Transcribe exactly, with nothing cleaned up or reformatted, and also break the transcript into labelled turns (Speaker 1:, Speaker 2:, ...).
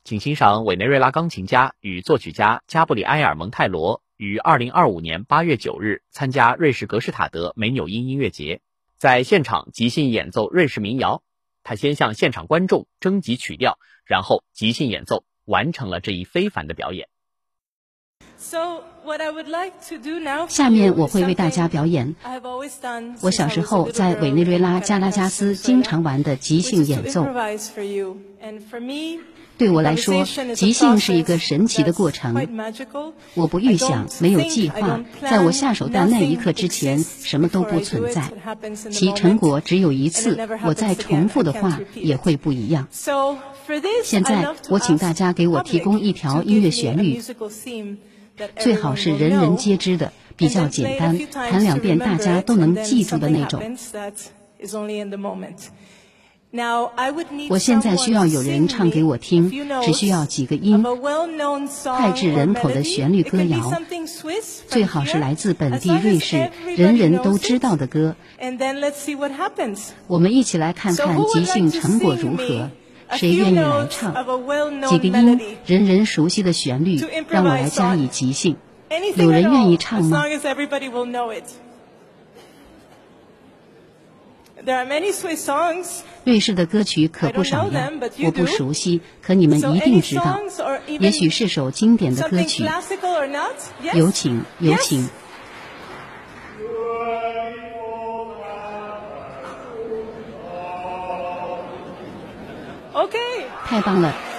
Speaker 1: 请欣赏委内瑞拉钢琴家与作曲家加布里埃尔·蒙泰罗于二零二五年八月九日参加瑞士格施塔德梅纽因音乐节，在现场即兴演奏瑞士民谣。他先向现场观众征集曲调，然后即兴演奏，完成了这一非凡的表演。
Speaker 2: 下面我会为大家表演我小时候在委内瑞拉加拉加斯经常玩的即兴演奏。对我来说，即兴是一个神奇的过程。我不预想，没有计划，在我下手的那一刻之前，什么都不存在，其成果只有一次，我再重复的话也会不一样。现在，我请大家给我提供一条音乐旋律，最好是人人皆知的，比较简单，弹两遍大家都能记住的那种。我现在需要有人唱给我听，只需要几个音，脍炙人口的旋律歌谣，最好是来自本地瑞士人人都知道的歌。我们一起来看看即兴成果如何。谁愿意来唱？几个音，人人熟悉的旋律，让我来加以即兴。有人愿意唱吗？瑞士的歌曲可不少呀，我不熟悉，可你们一定知道。也许是首经典的歌曲。有请，有请。太棒了！